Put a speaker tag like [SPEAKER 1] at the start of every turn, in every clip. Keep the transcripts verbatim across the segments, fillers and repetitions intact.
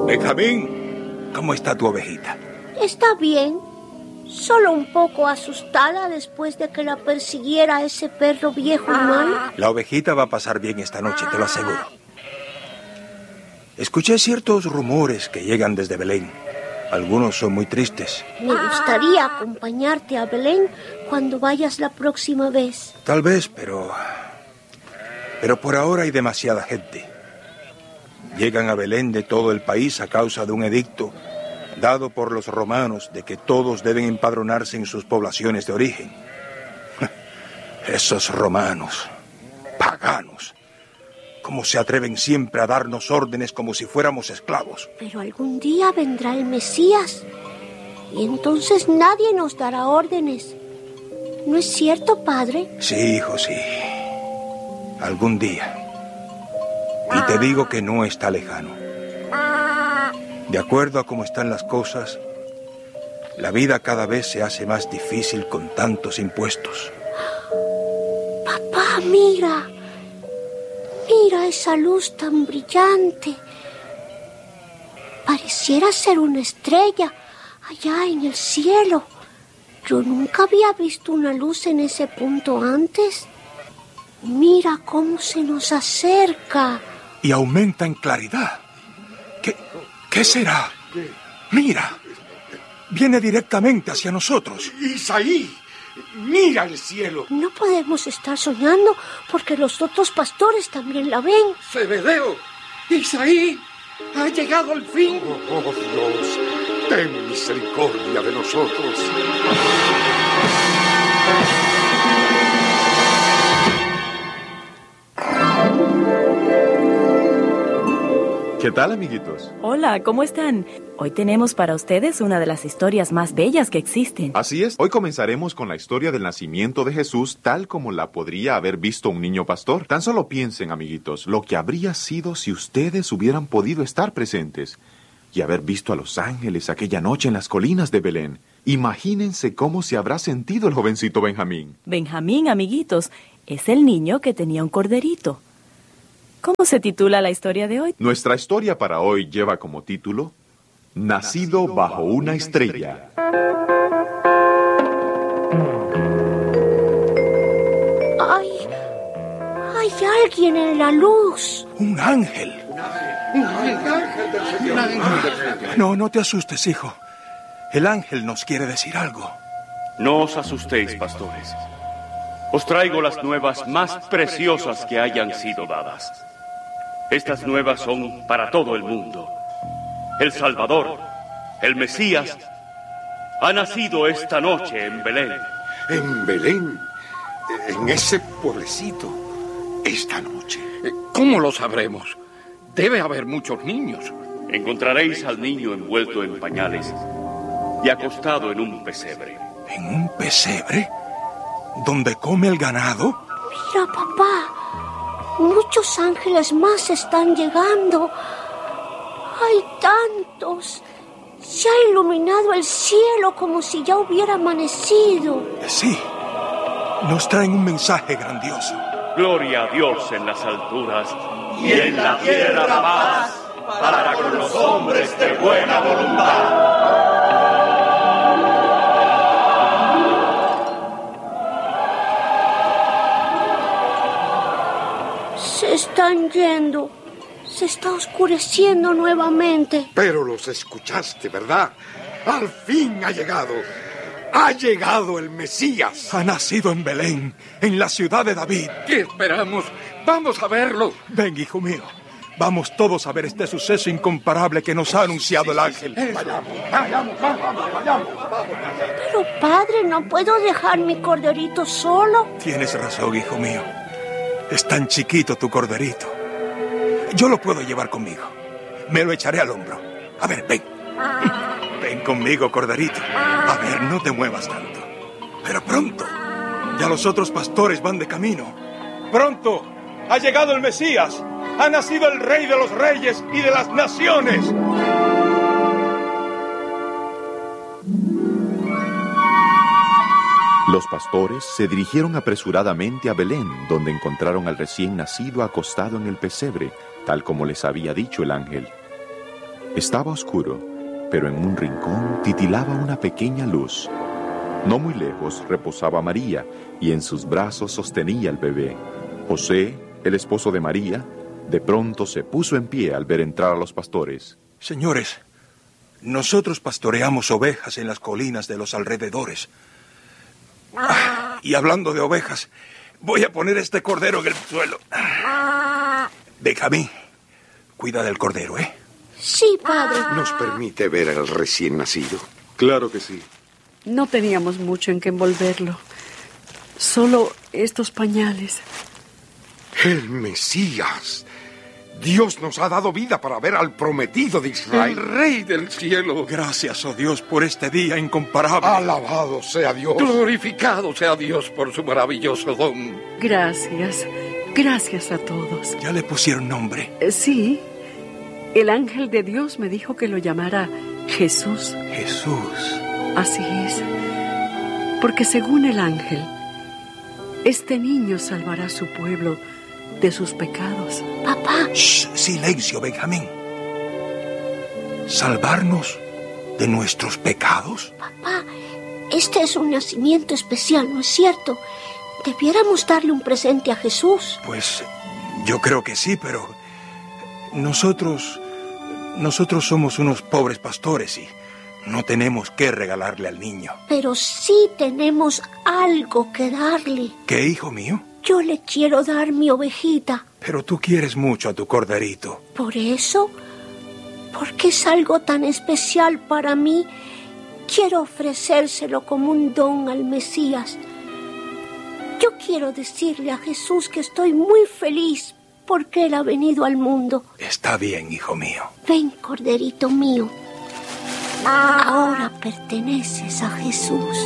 [SPEAKER 1] Benjamín, ¿cómo está tu ovejita?
[SPEAKER 2] Está bien, solo un poco asustada después de que la persiguiera ese perro viejo y malo.
[SPEAKER 1] La ovejita va a pasar bien esta noche, te lo aseguro. Escuché ciertos rumores que llegan desde Belén. Algunos son muy tristes.
[SPEAKER 2] Me gustaría acompañarte a Belén cuando vayas la próxima vez.
[SPEAKER 1] Tal vez, pero... Pero por ahora hay demasiada gente. Llegan a Belén de todo el país a causa de un edicto dado por los romanos de que todos deben empadronarse en sus poblaciones de origen. Esos romanos, paganos, ¿cómo se atreven siempre a darnos órdenes como si fuéramos esclavos?
[SPEAKER 2] Pero algún día vendrá el Mesías y entonces nadie nos dará órdenes. ¿No es cierto, padre?
[SPEAKER 1] Sí, hijo, sí. Algún día. Y te digo que no está lejano. De acuerdo a cómo están las cosas, la vida cada vez se hace más difícil con tantos impuestos.
[SPEAKER 2] Papá, mira. Mira esa luz tan brillante. Pareciera ser una estrella allá en el cielo. Yo nunca había visto una luz en ese punto antes. Mira cómo se nos acerca.
[SPEAKER 1] Y aumenta en claridad. ¿Qué, qué será? Mira, viene directamente hacia nosotros.
[SPEAKER 3] Isaí, mira el cielo.
[SPEAKER 2] No podemos estar soñando porque los otros pastores también la ven.
[SPEAKER 3] Zebedeo, Isaí, ha llegado el fin. Oh, oh Dios, ten misericordia de nosotros.
[SPEAKER 4] ¿Qué tal, amiguitos?
[SPEAKER 5] Hola, ¿cómo están? Hoy tenemos para ustedes una de las historias más bellas que existen.
[SPEAKER 4] Así es, hoy comenzaremos con la historia del nacimiento de Jesús tal como la podría haber visto un niño pastor. Tan solo piensen, amiguitos, lo que habría sido si ustedes hubieran podido estar presentes y haber visto a los ángeles aquella noche en las colinas de Belén. Imagínense cómo se habrá sentido el jovencito Benjamín.
[SPEAKER 5] Benjamín, amiguitos, es el niño que tenía un corderito. ¿Cómo se titula la historia de hoy?
[SPEAKER 4] Nuestra historia para hoy lleva como título Nacido bajo una estrella.
[SPEAKER 2] ¡Ay! ¡Hay alguien en la luz!
[SPEAKER 1] ¡Un ángel!
[SPEAKER 3] Un ángel del Señor.
[SPEAKER 1] No, no te asustes, hijo. El ángel nos quiere decir algo.
[SPEAKER 6] No os asustéis, pastores. Os traigo las nuevas más preciosas que hayan sido dadas. Estas nuevas son para todo el mundo. El Salvador, el Mesías, ha nacido esta noche en Belén.
[SPEAKER 3] En Belén, en ese pueblecito, esta noche. ¿Cómo lo sabremos? Debe haber muchos niños.
[SPEAKER 6] Encontraréis al niño envuelto en pañales y acostado en un pesebre.
[SPEAKER 1] ¿En un pesebre? ¿Donde come el ganado?
[SPEAKER 2] Mira, papá. Muchos ángeles más están llegando. Hay tantos. Se ha iluminado el cielo como si ya hubiera amanecido.
[SPEAKER 1] Sí, nos traen un mensaje grandioso.
[SPEAKER 6] Gloria a Dios en las alturas y en la tierra paz para con los hombres de buena voluntad.
[SPEAKER 2] Se están yendo. Se está oscureciendo nuevamente.
[SPEAKER 3] Pero los escuchaste, ¿verdad? Al fin ha llegado. Ha llegado el Mesías.
[SPEAKER 1] Ha nacido en Belén, en la ciudad de David.
[SPEAKER 3] ¿Qué esperamos? Vamos a verlo.
[SPEAKER 1] Ven, hijo mío. Vamos todos a ver este suceso incomparable que nos ha anunciado el ángel.
[SPEAKER 3] Vayamos, vayamos, vamos, vayamos.
[SPEAKER 2] Pero, padre, ¿no puedo dejar mi corderito solo?
[SPEAKER 1] Tienes razón, hijo mío. Es tan chiquito tu corderito. Yo lo puedo llevar conmigo. Me lo echaré al hombro. A ver, ven. Ven conmigo, corderito. A ver, no te muevas tanto. Pero pronto. Ya los otros pastores van de camino. Pronto. Ha llegado el Mesías. Ha nacido el Rey de los Reyes y de las Naciones.
[SPEAKER 4] Los pastores se dirigieron apresuradamente a Belén, donde encontraron al recién nacido acostado en el pesebre, tal como les había dicho el ángel. Estaba oscuro, pero en un rincón titilaba una pequeña luz. No muy lejos reposaba María, y en sus brazos sostenía al bebé. José, el esposo de María, de pronto se puso en pie al ver entrar a los pastores.
[SPEAKER 1] Señores, nosotros pastoreamos ovejas en las colinas de los alrededores. Ah, y hablando de ovejas, voy a poner este cordero en el suelo. Benjamín, cuida del cordero, ¿eh?
[SPEAKER 2] Sí, padre.
[SPEAKER 3] ¿Nos permite ver al recién nacido?
[SPEAKER 7] Claro que sí.
[SPEAKER 8] No teníamos mucho en que envolverlo. Solo estos pañales.
[SPEAKER 3] El Mesías. Dios nos ha dado vida para ver al prometido de Israel.
[SPEAKER 6] El Rey del cielo.
[SPEAKER 1] Gracias, oh Dios, por este día incomparable.
[SPEAKER 3] Alabado sea Dios.
[SPEAKER 6] Glorificado sea Dios por su maravilloso don.
[SPEAKER 8] Gracias. Gracias a todos.
[SPEAKER 1] ¿Ya le pusieron nombre?
[SPEAKER 8] Eh, Sí. El ángel de Dios me dijo que lo llamara Jesús.
[SPEAKER 1] Jesús.
[SPEAKER 8] Así es. Porque según el ángel, este niño salvará a su pueblo de sus pecados.
[SPEAKER 2] Papá.
[SPEAKER 1] Shh, silencio, Benjamín. ¿Salvarnos de nuestros pecados?
[SPEAKER 2] Papá, este es un nacimiento especial, ¿no es cierto? Debiéramos darle un presente a Jesús.
[SPEAKER 1] Pues yo creo que sí, pero nosotros, nosotros somos unos pobres pastores y no tenemos qué regalarle al niño.
[SPEAKER 2] Pero sí tenemos algo que darle.
[SPEAKER 1] ¿Qué, hijo mío?
[SPEAKER 2] Yo le quiero dar mi ovejita.
[SPEAKER 1] Pero tú quieres mucho a tu corderito.
[SPEAKER 2] Por eso, porque es algo tan especial para mí, quiero ofrecérselo como un don al Mesías. Yo quiero decirle a Jesús que estoy muy feliz porque Él ha venido al mundo.
[SPEAKER 1] Está bien, hijo mío.
[SPEAKER 2] Ven, corderito mío. Ahora perteneces a Jesús.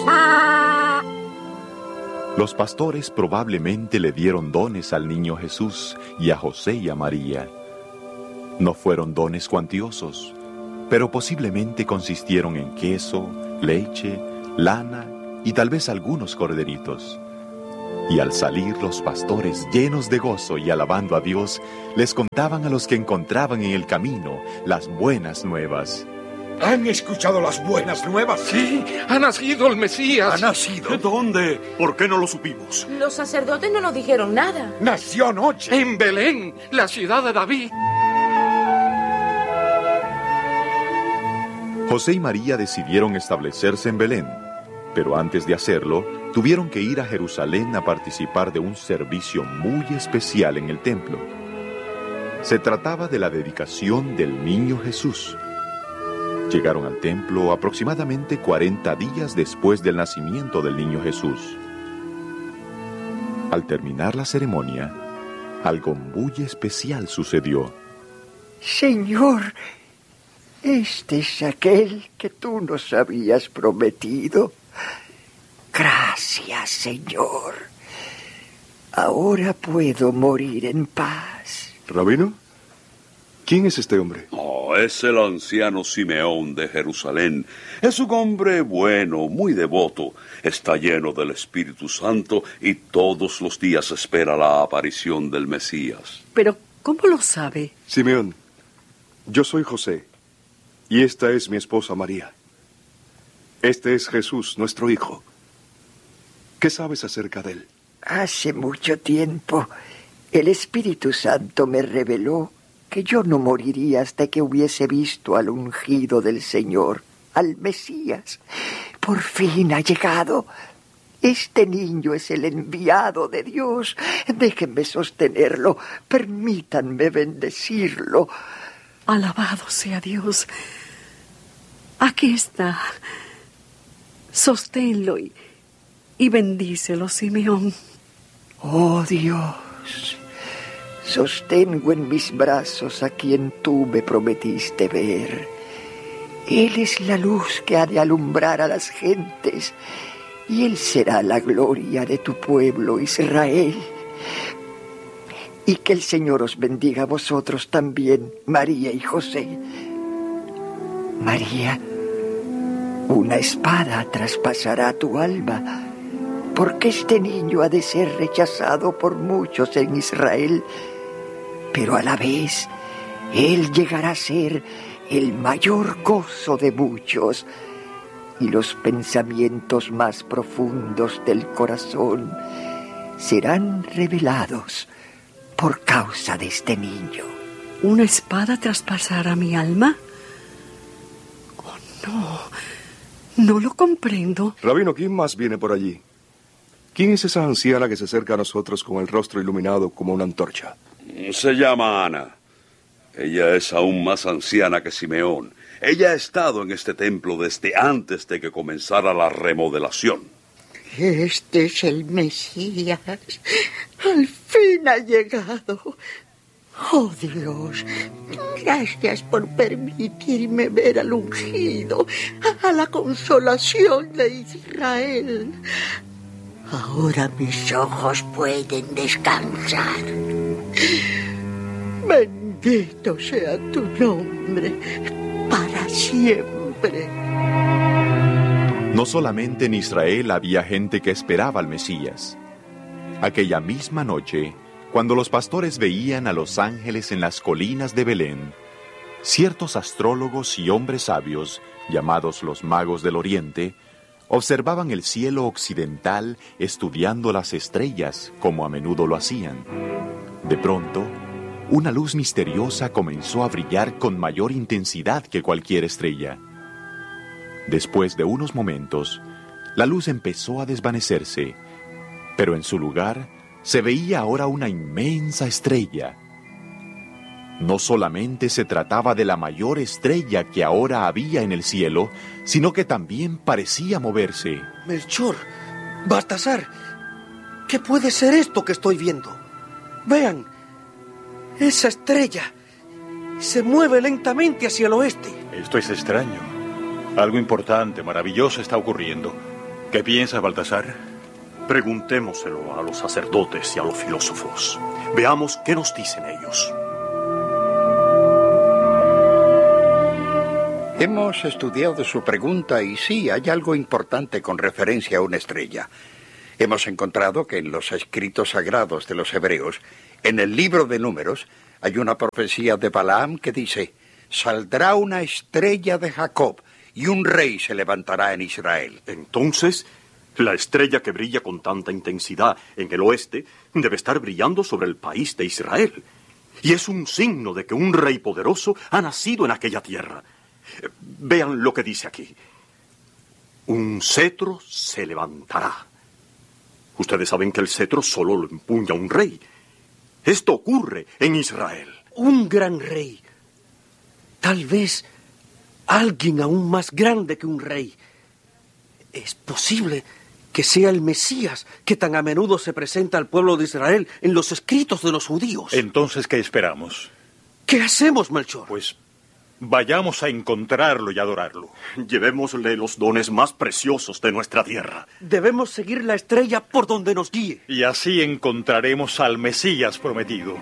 [SPEAKER 4] Los pastores probablemente le dieron dones al niño Jesús y a José y a María. No fueron dones cuantiosos, pero posiblemente consistieron en queso, leche, lana y tal vez algunos corderitos. Y al salir los pastores, llenos de gozo y alabando a Dios, les contaban a los que encontraban en el camino las buenas nuevas.
[SPEAKER 3] ¿Han escuchado las buenas nuevas?
[SPEAKER 6] Sí, ha nacido el Mesías.
[SPEAKER 3] ¿Ha nacido?
[SPEAKER 7] ¿Dónde? ¿Por qué no lo supimos?
[SPEAKER 9] Los sacerdotes no nos dijeron nada.
[SPEAKER 3] Nació anoche.
[SPEAKER 6] En Belén, la ciudad de David.
[SPEAKER 4] José y María decidieron establecerse en Belén, pero antes de hacerlo, tuvieron que ir a Jerusalén a participar de un servicio muy especial en el templo. Se trataba de la dedicación del niño Jesús. Llegaron al templo aproximadamente cuarenta días después del nacimiento del niño Jesús. Al terminar la ceremonia, algo muy especial sucedió.
[SPEAKER 10] Señor, este es aquel que tú nos habías prometido. Gracias, Señor. Ahora puedo morir en paz.
[SPEAKER 7] ¿Rabino? ¿Quién es este hombre?
[SPEAKER 11] Oh, es el anciano Simeón de Jerusalén. Es un hombre bueno, muy devoto. Está lleno del Espíritu Santo y todos los días espera la aparición del Mesías.
[SPEAKER 8] Pero, ¿cómo lo sabe?
[SPEAKER 7] Simeón, yo soy José, y esta es mi esposa María. Este es Jesús, nuestro hijo. ¿Qué sabes acerca de él?
[SPEAKER 10] Hace mucho tiempo, el Espíritu Santo me reveló que yo no moriría hasta que hubiese visto al ungido del Señor, al Mesías. Por fin ha llegado. Este niño es el enviado de Dios. Déjenme sostenerlo. Permítanme bendecirlo.
[SPEAKER 8] Alabado sea Dios. Aquí está. Sosténlo y, y bendícelo, Simeón.
[SPEAKER 10] Oh Dios, sostengo en mis brazos a quien tú me prometiste ver. Él es la luz que ha de alumbrar a las gentes, y Él será la gloria de tu pueblo Israel. Y que el Señor os bendiga a vosotros también, María y José. María, una espada traspasará tu alma, porque este niño ha de ser rechazado por muchos en Israel, pero a la vez Él llegará a ser el mayor gozo de muchos y los pensamientos más profundos del corazón serán revelados por causa de este niño.
[SPEAKER 8] ¿Una espada traspasará mi alma? Oh, no, no lo comprendo.
[SPEAKER 7] Rabino, ¿quién más viene por allí? ¿Quién es esa anciana que se acerca a nosotros con el rostro iluminado como una antorcha?
[SPEAKER 11] Se llama Ana. Ella es aún más anciana que Simeón. Ella ha estado en este templo desde antes de que comenzara la remodelación.
[SPEAKER 12] Este es el Mesías. Al fin ha llegado. Oh Dios, gracias por permitirme ver al ungido, a la consolación de Israel. Ahora mis ojos pueden descansar. Bendito sea tu nombre para siempre.
[SPEAKER 4] No solamente en Israel había gente que esperaba al Mesías. Aquella misma noche, cuando los pastores veían a los ángeles en las colinas de Belén, ciertos astrólogos y hombres sabios, llamados los magos del Oriente, observaban el cielo occidental estudiando las estrellas, como a menudo lo hacían. De pronto, una luz misteriosa comenzó a brillar con mayor intensidad que cualquier estrella. Después de unos momentos, la luz empezó a desvanecerse, pero en su lugar se veía ahora una inmensa estrella. No solamente se trataba de la mayor estrella que ahora había en el cielo, sino que también parecía moverse.
[SPEAKER 13] Melchor, Baltasar, ¿qué puede ser esto que estoy viendo? Vean, esa estrella se mueve lentamente hacia el oeste.
[SPEAKER 14] Esto es extraño. Algo importante, maravilloso está ocurriendo. ¿Qué piensas, Baltasar?
[SPEAKER 15] Preguntémoselo a los sacerdotes y a los filósofos. Veamos qué nos dicen ellos.
[SPEAKER 3] Hemos estudiado su pregunta y sí, hay algo importante con referencia a una estrella. Hemos encontrado que en los escritos sagrados de los hebreos, en el libro de Números, hay una profecía de Balaam que dice: saldrá una estrella de Jacob y un rey se levantará en Israel.
[SPEAKER 15] Entonces, la estrella que brilla con tanta intensidad en el oeste debe estar brillando sobre el país de Israel. Y es un signo de que un rey poderoso ha nacido en aquella tierra. Vean lo que dice aquí. Un cetro se levantará. Ustedes saben que el cetro solo lo empuña un rey. Esto ocurre en Israel.
[SPEAKER 13] Un gran rey. Tal vez alguien aún más grande que un rey. Es posible que sea el Mesías que tan a menudo se presenta al pueblo de Israel en los escritos de los judíos.
[SPEAKER 14] Entonces, ¿qué esperamos?
[SPEAKER 13] ¿Qué hacemos, Melchor?
[SPEAKER 14] Pues vayamos a encontrarlo y adorarlo.
[SPEAKER 15] Llevémosle los dones más preciosos de nuestra tierra.
[SPEAKER 13] Debemos seguir la estrella por donde nos guíe.
[SPEAKER 14] Y así encontraremos al Mesías prometido.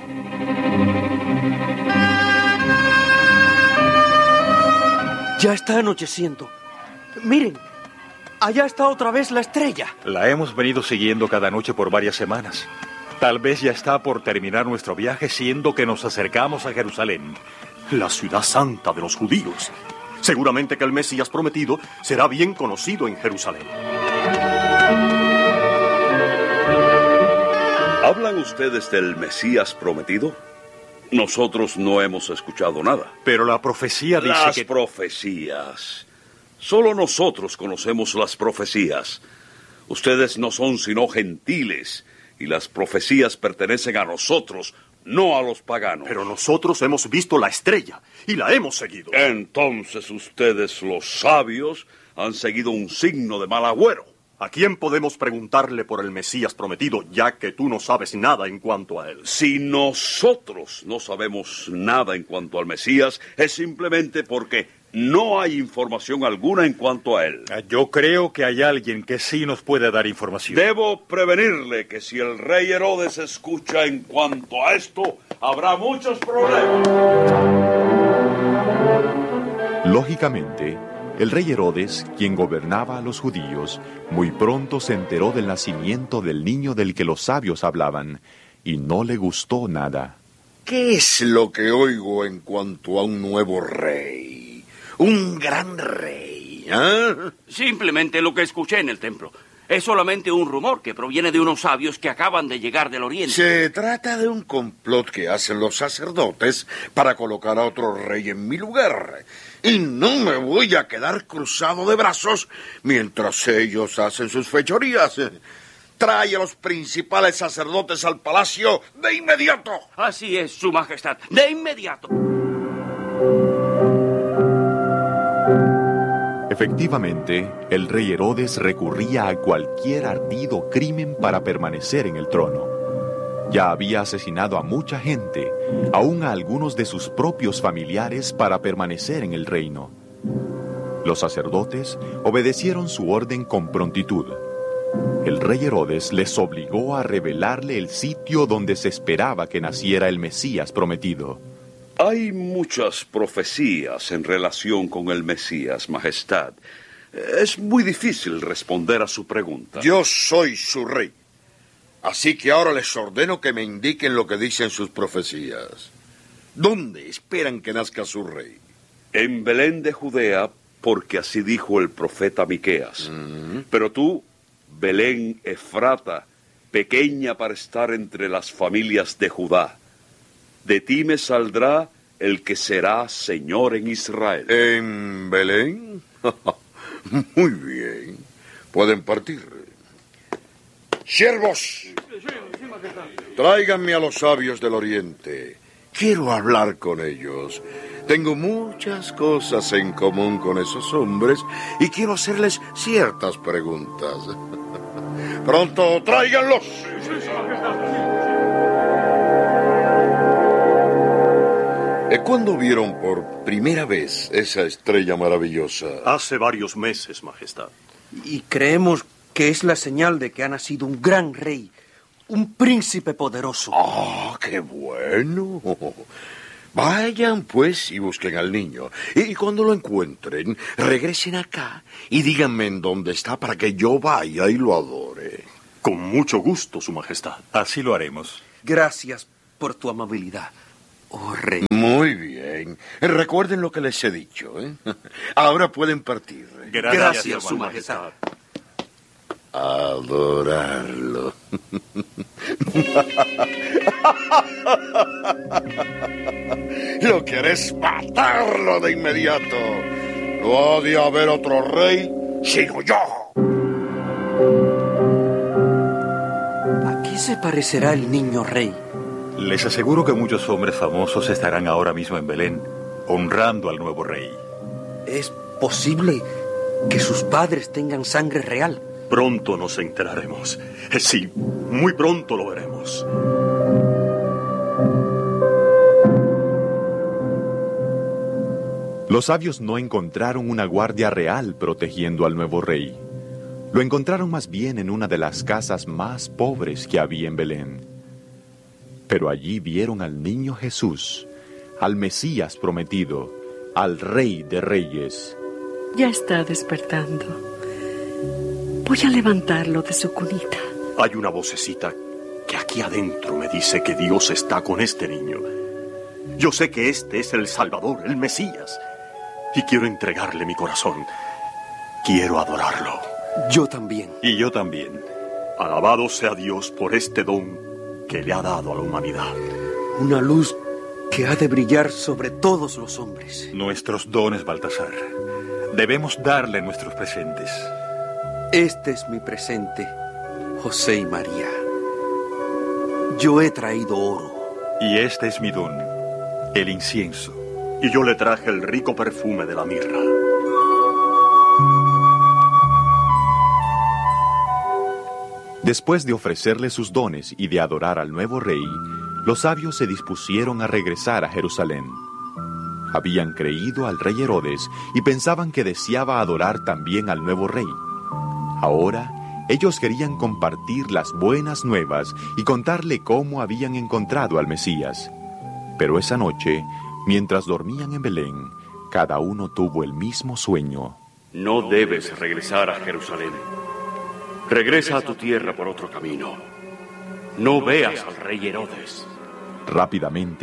[SPEAKER 13] Ya está anocheciendo. Miren, allá está otra vez la estrella.
[SPEAKER 14] La hemos venido siguiendo cada noche por varias semanas. Tal vez ya está por terminar nuestro viaje, siendo que nos acercamos a Jerusalén,
[SPEAKER 15] la ciudad santa de los judíos. Seguramente que el Mesías prometido será bien conocido en Jerusalén.
[SPEAKER 11] ¿Hablan ustedes del Mesías prometido? Nosotros no hemos escuchado nada.
[SPEAKER 14] Pero la profecía dice
[SPEAKER 11] las
[SPEAKER 14] que...
[SPEAKER 11] Las profecías. Solo nosotros conocemos las profecías. Ustedes no son sino gentiles, y las profecías pertenecen a nosotros, no a los paganos.
[SPEAKER 15] Pero nosotros hemos visto la estrella y la hemos seguido.
[SPEAKER 11] Entonces ustedes, los sabios, han seguido un signo de mal agüero.
[SPEAKER 15] ¿A quién podemos preguntarle por el Mesías prometido, ya que tú no sabes nada en cuanto a él?
[SPEAKER 11] Si nosotros no sabemos nada en cuanto al Mesías, es simplemente porque no hay información alguna en cuanto a él.
[SPEAKER 14] Yo creo que hay alguien que sí nos puede dar información.
[SPEAKER 11] Debo prevenirle que si el rey Herodes escucha en cuanto a esto, habrá muchos problemas.
[SPEAKER 4] Lógicamente, el rey Herodes, quien gobernaba a los judíos, muy pronto se enteró del nacimiento del niño del que los sabios hablaban, y no le gustó nada.
[SPEAKER 3] ¿Qué es lo que oigo en cuanto a un nuevo rey?
[SPEAKER 16] Un gran rey, ¿eh?
[SPEAKER 6] Simplemente lo que escuché en el templo. Es solamente un rumor que proviene de unos sabios que acaban de llegar del oriente.
[SPEAKER 16] Se trata de un complot que hacen los sacerdotes para colocar a otro rey en mi lugar. Y no me voy a quedar cruzado de brazos mientras ellos hacen sus fechorías. Trae a los principales sacerdotes al palacio de inmediato.
[SPEAKER 6] Así es, Su Majestad, de inmediato.
[SPEAKER 4] Efectivamente, el rey Herodes recurría a cualquier ardido crimen para permanecer en el trono. Ya había asesinado a mucha gente, aún a algunos de sus propios familiares, para permanecer en el reino. Los sacerdotes obedecieron su orden con prontitud. El rey Herodes les obligó a revelarle el sitio donde se esperaba que naciera el Mesías prometido.
[SPEAKER 11] Hay muchas profecías en relación con el Mesías, Majestad. Es muy difícil responder a su pregunta.
[SPEAKER 16] Yo soy su rey. Así que ahora les ordeno que me indiquen lo que dicen sus profecías. ¿Dónde esperan que nazca su rey?
[SPEAKER 11] En Belén de Judea, porque así dijo el profeta Miqueas. Mm. Pero tú, Belén Efrata, pequeña para estar entre las familias de Judá, de ti me saldrá el que será Señor en Israel.
[SPEAKER 16] ¿En Belén? Muy bien. Pueden partir. ¡Siervos! Tráiganme a los sabios del oriente. Quiero hablar con ellos. Tengo muchas cosas en común con esos hombres y quiero hacerles ciertas preguntas. ¡Pronto, tráiganlos! ¿Cuándo vieron por primera vez esa estrella maravillosa?
[SPEAKER 15] Hace varios meses, Majestad.
[SPEAKER 13] Y creemos que es la señal de que ha nacido un gran rey, un príncipe poderoso.
[SPEAKER 16] ¡Ah, oh, qué bueno! Vayan, pues, y busquen al niño. Y cuando lo encuentren, regresen acá y díganme en dónde está para que yo vaya y lo adore.
[SPEAKER 15] Con mucho gusto, Su Majestad.
[SPEAKER 14] Así lo haremos.
[SPEAKER 13] Gracias por tu amabilidad, oh rey.
[SPEAKER 16] Muy bien. Recuerden lo que les he dicho, ¿eh? Ahora pueden partir.
[SPEAKER 13] Gracias, Gracias Su Majestad.
[SPEAKER 16] Adorarlo. Lo que haré es matarlo de inmediato. No ha de haber otro rey sino yo.
[SPEAKER 13] ¿A qué se parecerá el niño rey?
[SPEAKER 14] Les aseguro que muchos hombres famosos estarán ahora mismo en Belén, honrando al nuevo rey.
[SPEAKER 13] ¿Es posible que sus padres tengan sangre real?
[SPEAKER 15] Pronto nos enteraremos. Sí, muy pronto lo veremos.
[SPEAKER 4] Los sabios no encontraron una guardia real protegiendo al nuevo rey. Lo encontraron más bien en una de las casas más pobres que había en Belén. Pero allí vieron al niño Jesús, al Mesías prometido, al Rey de Reyes.
[SPEAKER 8] Ya está despertando. Voy a levantarlo de su cunita.
[SPEAKER 15] Hay una vocecita que aquí adentro me dice que Dios está con este niño. Yo sé que este es el Salvador, el Mesías. Y quiero entregarle mi corazón. Quiero adorarlo.
[SPEAKER 13] Yo también.
[SPEAKER 14] Y yo también.
[SPEAKER 15] Alabado sea Dios por este don que le ha dado a la humanidad.
[SPEAKER 13] Una luz que ha de brillar sobre todos los hombres.
[SPEAKER 14] Nuestros dones, Baltasar. Debemos darle nuestros presentes.
[SPEAKER 13] Este es mi presente, José y María. Yo he traído oro.
[SPEAKER 14] Y este es mi don, el incienso.
[SPEAKER 15] Y yo le traje el rico perfume de la mirra.
[SPEAKER 4] Después de ofrecerle sus dones y de adorar al nuevo rey, los sabios se dispusieron a regresar a Jerusalén. Habían creído al rey Herodes y pensaban que deseaba adorar también al nuevo rey. Ahora, ellos querían compartir las buenas nuevas y contarle cómo habían encontrado al Mesías. Pero esa noche, mientras dormían en Belén, cada uno tuvo el mismo sueño.
[SPEAKER 6] No debes regresar a Jerusalén. Regresa a tu tierra por otro camino. No veas al rey Herodes.
[SPEAKER 4] Rápidamente,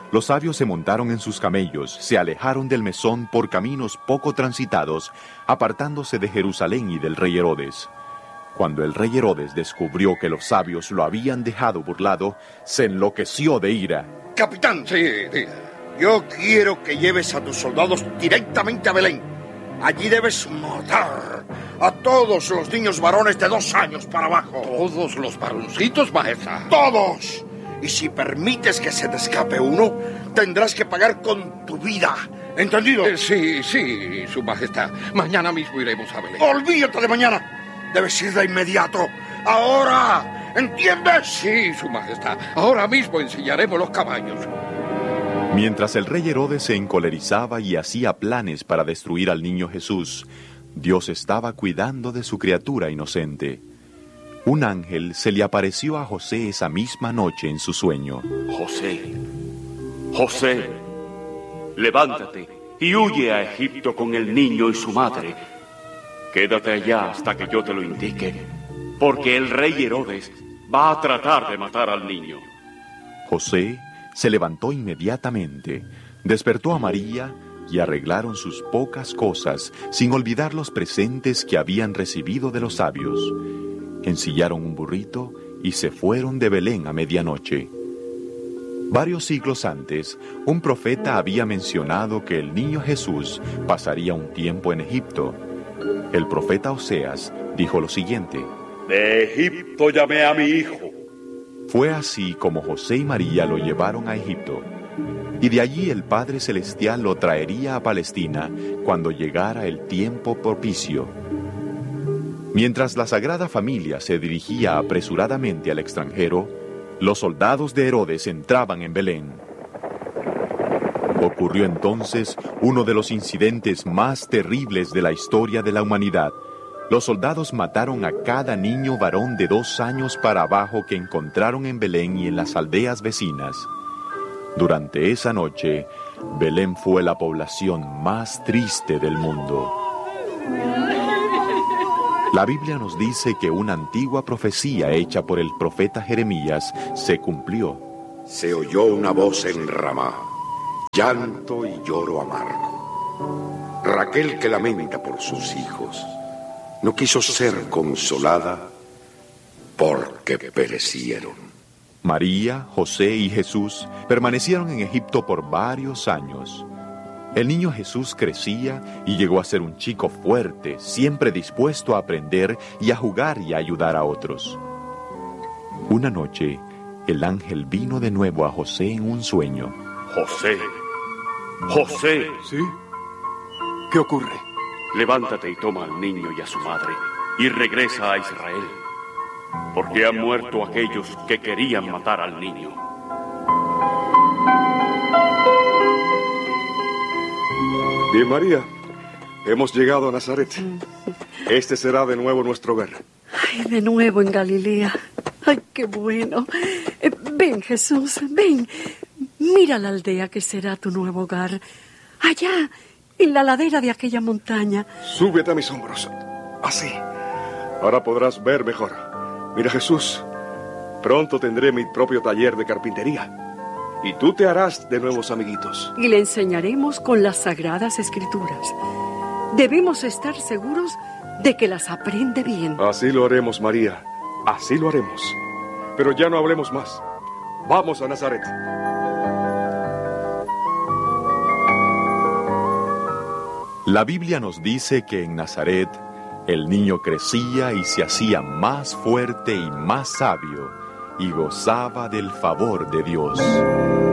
[SPEAKER 4] Los sabios se montaron en sus camellos, se alejaron del mesón por caminos poco transitados, apartándose de Jerusalén y del rey Herodes. Cuando el rey Herodes descubrió que los sabios lo habían dejado burlado, se enloqueció de ira.
[SPEAKER 16] Capitán, sí, sí. Yo quiero que lleves a tus soldados directamente a Belén. Allí debes matar a todos los niños varones de dos años para abajo.
[SPEAKER 17] ¿Todos los varoncitos, majestad?
[SPEAKER 16] ¡Todos! Y si permites que se te escape uno, tendrás que pagar con tu vida. ¿Entendido?
[SPEAKER 17] Eh, sí, sí, su majestad. Mañana mismo iremos a Belén.
[SPEAKER 16] ¡Olvídate de mañana! Debes ir de inmediato. ¡Ahora! ¿Entiendes?
[SPEAKER 17] Sí, su majestad. Ahora mismo ensillaremos los caballos.
[SPEAKER 4] Mientras el rey Herodes se encolerizaba y hacía planes para destruir al niño Jesús, Dios estaba cuidando de su criatura inocente. Un ángel se le apareció a José esa misma noche en su sueño.
[SPEAKER 6] José, José, levántate y huye a Egipto con el niño y su madre. Quédate allá hasta que yo te lo indique, porque el rey Herodes va a tratar de matar al niño.
[SPEAKER 4] José se levantó inmediatamente, despertó a María y arreglaron sus pocas cosas, sin olvidar los presentes que habían recibido de los sabios. Ensillaron un burrito y se fueron de Belén a medianoche. Varios siglos antes, un profeta había mencionado que el niño Jesús pasaría un tiempo en Egipto. El profeta Oseas dijo lo siguiente:
[SPEAKER 11] De Egipto llamé a mi hijo.
[SPEAKER 4] Fue así como José y María lo llevaron a Egipto, y de allí el Padre Celestial lo traería a Palestina cuando llegara el tiempo propicio. Mientras la Sagrada Familia se dirigía apresuradamente al extranjero, los soldados de Herodes entraban en Belén. Ocurrió entonces uno de los incidentes más terribles de la historia de la humanidad. Los soldados mataron a cada niño varón de dos años para abajo que encontraron en Belén y en las aldeas vecinas. Durante esa noche, Belén fue la población más triste del mundo. La Biblia nos dice que una antigua profecía hecha por el profeta Jeremías se cumplió.
[SPEAKER 18] Se oyó una voz en Ramá, llanto y lloro amargo. Raquel que lamenta por sus hijos, no quiso ser consolada porque perecieron.
[SPEAKER 4] María, José y Jesús permanecieron en Egipto por varios años. El niño Jesús crecía y llegó a ser un chico fuerte, siempre dispuesto a aprender y a jugar y a ayudar a otros. Una noche, el ángel vino de nuevo a José en un sueño.
[SPEAKER 6] José, José.
[SPEAKER 7] ¿Sí? ¿Qué ocurre?
[SPEAKER 6] Levántate y toma al niño y a su madre y regresa a Israel, porque han muerto aquellos que querían matar al niño.
[SPEAKER 7] Bien, María, hemos llegado a Nazaret. Este será de nuevo nuestro hogar.
[SPEAKER 8] Ay, de nuevo en Galilea. Ay, qué bueno. Eh, ven, Jesús, ven. Mira la aldea que será tu nuevo hogar. Allá, en la ladera de aquella montaña.
[SPEAKER 7] Súbete a mis hombros. Así. Ahora podrás ver mejor. Mira, Jesús, pronto tendré mi propio taller de carpintería. Y tú te harás de nuevos amiguitos.
[SPEAKER 8] Y le enseñaremos con las Sagradas Escrituras. Debemos estar seguros de que las aprende bien.
[SPEAKER 7] Así lo haremos, María. Así lo haremos. Pero ya no hablemos más. Vamos a Nazaret.
[SPEAKER 4] La Biblia nos dice que en Nazaret el niño crecía y se hacía más fuerte y más sabio y gozaba del favor de Dios.